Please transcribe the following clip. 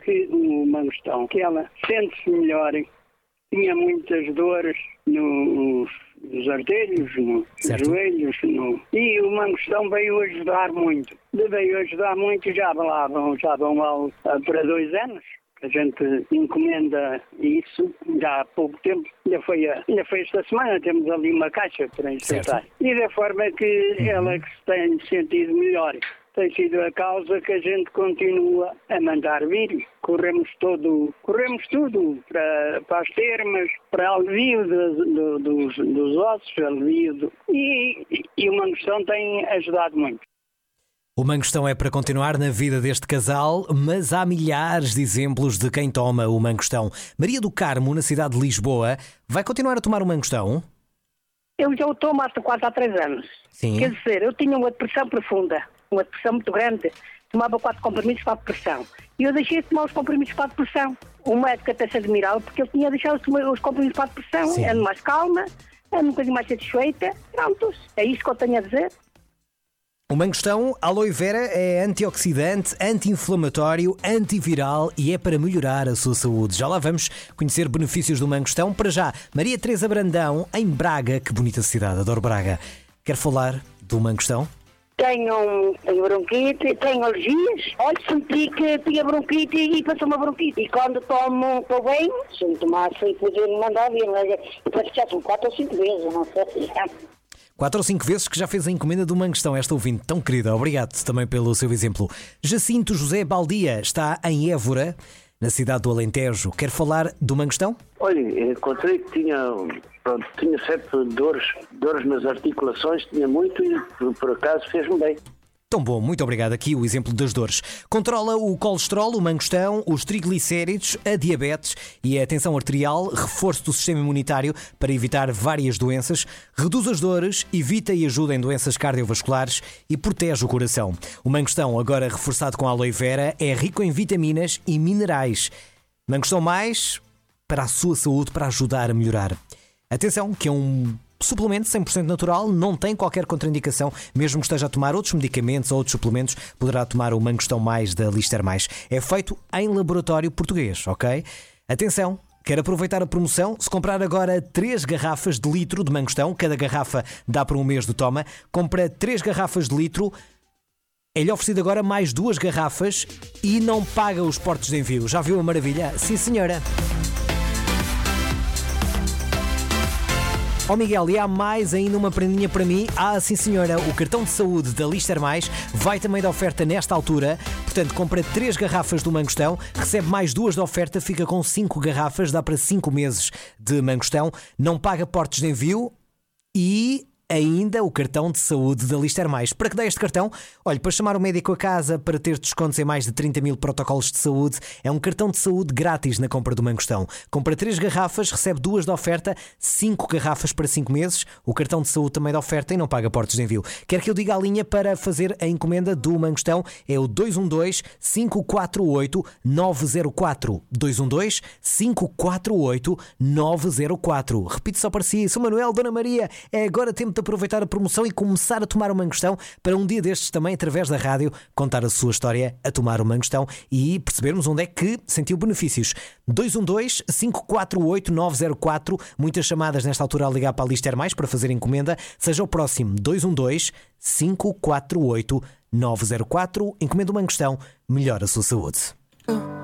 que o Mangostão, que ela sente-se melhor, tinha muitas dores nos artelhos, nos joelhos, e o Mangostão veio ajudar muito. Já vão lá para 2 anos. A gente encomenda isso já há pouco tempo. Ainda foi esta semana, temos ali uma caixa para insertar. E da forma que ela que se tem sentido melhor. Tem sido a causa que a gente continua a mandar vir. Corremos tudo para as termas, para alivio dos ossos, e o Mangostão tem ajudado muito. O Mangostão é para continuar na vida deste casal, mas há milhares de exemplos de quem toma o Mangostão. Maria do Carmo, na cidade de Lisboa, vai continuar a tomar o Mangostão? Eu já o tomo quase há 3 anos. Sim. Quer dizer, eu tinha uma depressão profunda, uma depressão muito grande. Tomava 4 comprimidos para a depressão. E eu deixei de tomar os comprimidos para a depressão. O médico até se admirava porque eu tinha deixado de tomar os comprimidos para a depressão. Ando mais calma, ando um bocadinho mais satisfeita. Prontos, é isto que eu tenho a dizer. O Mangostão aloe vera é antioxidante, anti-inflamatório, antiviral e é para melhorar a sua saúde. Já lá vamos conhecer benefícios do Mangostão. Para já, Maria Teresa Brandão, em Braga. Que bonita cidade, adoro Braga. Quer falar do Mangostão? Tenho bronquite, tenho alergias. Olha, senti que tinha bronquite e passou-me a bronquite. E quando tomo, estou bem, se eu tomasse, podia me mandar vir. E parece que já são 4 ou 5 vezes, não sei. 4 ou 5 vezes que já fez a encomenda do Mangostão, esta ouvinte tão querida. Obrigado também pelo seu exemplo. Jacinto José Baldia está em Évora, na cidade do Alentejo. Quer falar do Mangostão? Olha, encontrei que tinha 7 dores nas articulações, tinha muito e por acaso fez-me bem. Tão bom, muito obrigado. Aqui o exemplo das dores. Controla o colesterol, o Mangostão, os triglicéridos, a diabetes e a tensão arterial, reforço do sistema imunitário para evitar várias doenças, reduz as dores, evita e ajuda em doenças cardiovasculares e protege o coração. O Mangostão, agora reforçado com aloe vera, é rico em vitaminas e minerais. Mangostão mais para a sua saúde, para ajudar a melhorar. Atenção, que é um suplemento 100% natural, não tem qualquer contraindicação, mesmo que esteja a tomar outros medicamentos ou outros suplementos, poderá tomar o Mangostão Mais da Lister Mais. É feito em laboratório português, ok? Atenção, quer aproveitar a promoção? Se comprar agora 3 garrafas de litro de Mangostão, cada garrafa dá para um mês de toma, compra 3 garrafas de litro, é-lhe oferecido agora mais 2 garrafas e não paga os portos de envio. Já viu a maravilha? Sim, senhora. Oh Miguel, e há mais ainda uma prendinha para mim? Sim senhora, o cartão de saúde da Lister Mais vai também de oferta nesta altura. Portanto, compra 3 garrafas do Mangostão, recebe mais 2 de oferta, fica com 5 garrafas, dá para 5 meses de Mangostão, não paga portos de envio e ainda o cartão de saúde da Lister Mais. Para que dá este cartão? Olha, para chamar o médico a casa, para ter descontos em mais de 30 mil protocolos de saúde, é um cartão de saúde grátis na compra do Mangostão. Compra 3 garrafas, recebe 2 de oferta, 5 garrafas para 5 meses, o cartão de saúde também dá oferta e não paga portos de envio. Quer que eu diga a linha para fazer a encomenda do Mangostão? É o 212-548-904. 212-548-904. Repito só para si, sou Manuel, Dona Maria, é agora tempo de aproveitar a promoção e começar a tomar o Mangostão para um dia destes também, através da rádio, contar a sua história a tomar o Mangostão e percebermos onde é que sentiu benefícios. 212-548-904. Muitas chamadas nesta altura a ligar para a Lister Mais para fazer encomenda. Seja o próximo 212-548-904. Encomenda o Mangostão, melhora a sua saúde.